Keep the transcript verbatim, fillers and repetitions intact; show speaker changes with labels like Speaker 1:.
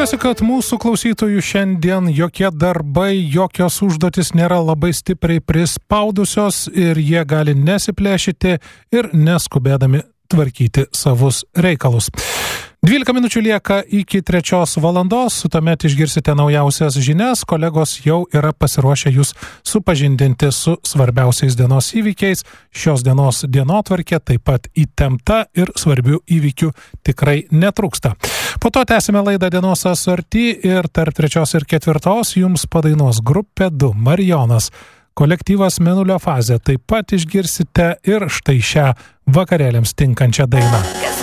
Speaker 1: Tikiuosi, kad mūsų klausytojų šiandien jokie darbai, jokios užduotis nėra labai stipriai prispaudusios ir jie gali nesiplėšyti ir neskubėdami tvarkyti savus reikalus. dvylika minučių lieka iki trečios valandos, tuomet išgirsite naujausias žinias, kolegos jau yra pasiruošę jūs supažindinti su svarbiausiais dienos įvykiais. Šios dienos dienotvarkė taip pat įtempta ir svarbių įvykių tikrai netrūksta. Po to tęsime laidą Dienos asorti ir tarp trečios ir ketvirtos jums padainos grupė du Marijonas. Kolektyvas Mėnulio fazė taip pat išgirsite ir štai šią vakarėliams tinkančią dainą.